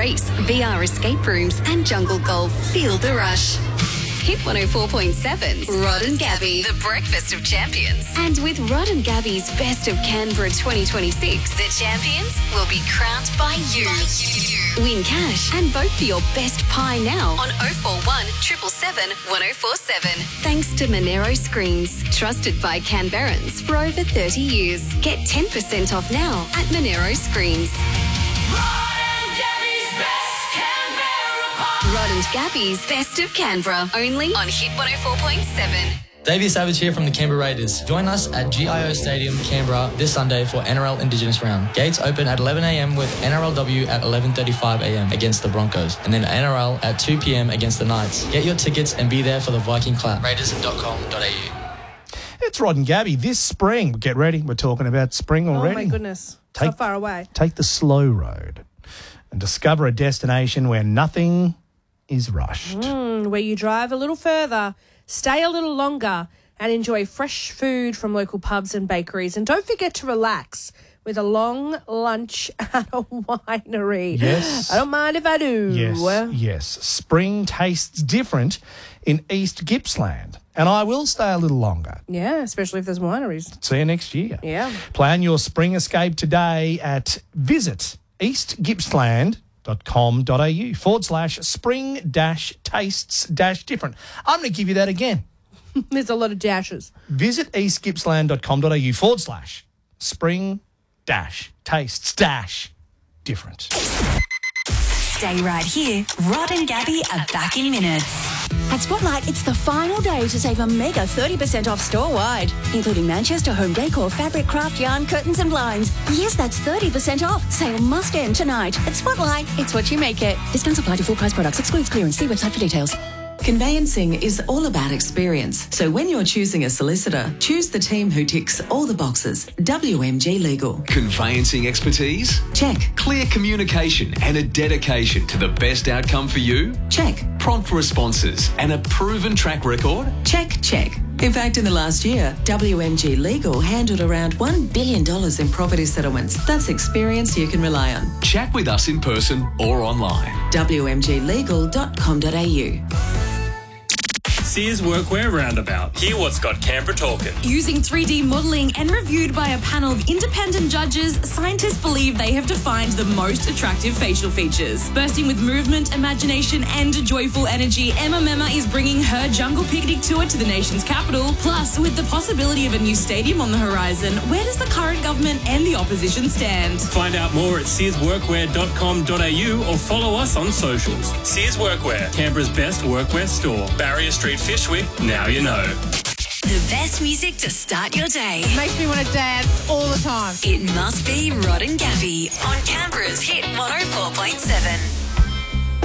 race, VR escape rooms and jungle golf. Feel the rush. Hit 104.7's Rod and Gabby, the breakfast of champions. And with Rod and Gabby's Best of Canberra 2026, the champions will be crowned by you. Win cash and vote for your best pie now on 041 777 1047. Thanks to Monero Screens, trusted by Canberrans for over 30 years. Get 10% off now at Monero Screens. Rod and Gabby's Best of Canberra, only on Hit 104.7. Davey Savage here from the Canberra Raiders. Join us at GIO Stadium, Canberra, this Sunday for NRL Indigenous Round. Gates open at 11 a.m. with NRLW at 11:35 a.m. against the Broncos, and then NRL at 2 p.m. against the Knights. Get your tickets and be there for the Viking Clap. Raiders.com.au. It's Rod and Gabby. This spring, get ready. We're talking about spring already. Oh, my goodness. It's not far away. Take the slow road and discover a destination where nothing is rushed. Where you drive a little further, stay a little longer, and enjoy fresh food from local pubs and bakeries. And don't forget to relax with a long lunch at a winery. Yes. I don't mind if I do. Yes. Spring tastes different in East Gippsland. And I will stay a little longer. Yeah, especially if there's wineries. See you next year. Yeah. Plan your spring escape today at visit eastgippsland.com.au/spring-tastes-different. I'm going to give you that again. There's a lot of dashes. Visit eastgippsland.com.au/spring-tastes-different. Stay right here. Rod and Gabby are back in minutes. At Spotlight, it's the final day to save a mega 30% off store-wide, including Manchester home decor, fabric, craft, yarn, curtains and blinds. Yes, that's 30% off. Sale must end tonight. At Spotlight, it's what you make it. Discounts apply to full-price products. Excludes clearance. See website for details. Conveyancing is all about experience. So when you're choosing a solicitor, choose the team who ticks all the boxes. WMG Legal. Conveyancing expertise? Check. Clear communication and a dedication to the best outcome for you? Check. Prompt responses and a proven track record? Check. In fact, in the last year, WMG Legal handled around $1 billion in property settlements. That's experience you can rely on. Chat with us in person or online. WMGlegal.com.au. Sears Workwear Roundabout. Hear what's got Canberra talking. Using 3D modelling and reviewed by a panel of independent judges, scientists believe they have defined the most attractive facial features. Bursting with movement, imagination and joyful energy, Emma Mema is bringing her Jungle Picnic tour to the nation's capital. Plus, with the possibility of a new stadium on the horizon, where does the current government and the opposition stand? Find out more at searsworkwear.com.au or follow us on socials. Sears Workwear, Canberra's best workwear store. Barrier Street, Fyshwick, now you know. The best music to start your day. Makes me want to dance all the time. It must be Rod and Gabby on Canberra's Hit 104.7.